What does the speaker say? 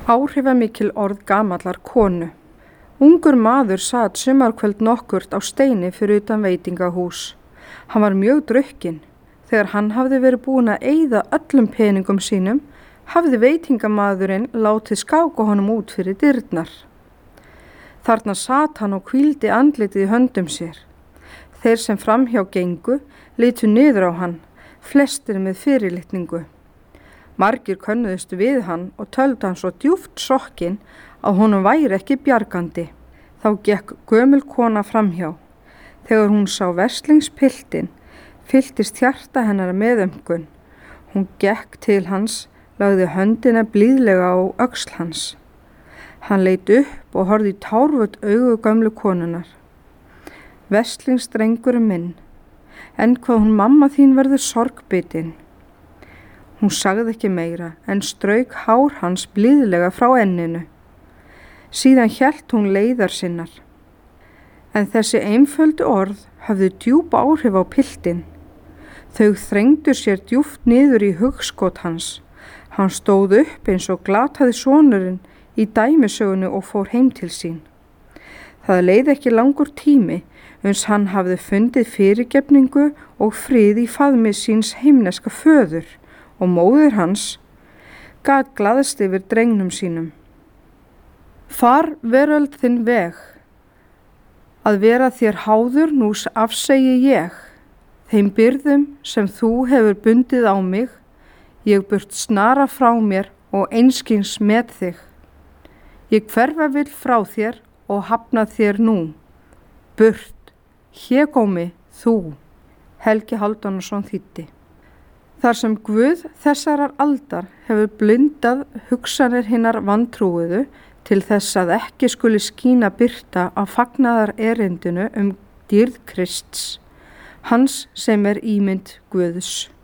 Áhrifamikil orð gamallar konu. Ungur maður sat sumarkvöld nokkurt á steini fyrir utan veitingahús. Hann var mjög drukkinn. Þegar hann hafði verið búinn að eyða öllum peningum sínum, hafði veitingamaðurinn látið skáka honum út fyrir dyrnar. Þarna sat hann og hvíldi andlitið í höndum sér. Þeir sem framhjá gengu litu niður á hann, flestir með fyrirlitningu. Margir könnuðust við hann og töldu hann svo djúpt sokkinn að honum væri ekki bjargandi. Þá gekk gömul kona framhjá. Þegar hún sá verslingspiltinn, fylltist hjarta hennar með aumkun. Hún gekk til hans, lagði höndina blíðlega á öxl hans. Hann leit upp og horfði í tárvot augu gömlu konunnar. Verslingsdrengurinn minn, en hvað hún mamma þín verður sorgbitin. Hún sagði ekki meira en strauk hár hans blíðlega frá enninu. Síðan hélt hún leiðar sinnar. En þessi einföldu orð höfðu djúp áhrif á piltinn. Þau þrengdu sér djúpt niður í hugskot hans. Hann stóð upp eins og glataði sonurinn í dæmisögunni og fór heim til sín. Það leið ekki langur tími uns hann hafði fundið fyrirgefningu og frið í faðmi síns himneska föður og móðir hans gat glaðst yfir drengnum sínum. Far veröld þinn veg, að vera þér háður nú afsegi ég, þeim byrðum sem þú hefur bundið á mig, ég burt snara frá mér og einskins með þig. Ég hverfa vil frá þér og hafna þér nú. Burt, hégómi þú. Helgi Hálfdanarson þýddi. Þar sem Guð þessarar aldar hefur blindað hugsanir hinnar vantrúuðu til þess að ekki skuli skína birta á fagnaðar erindinu dýrð Krists, hans sem ímynd Guðs.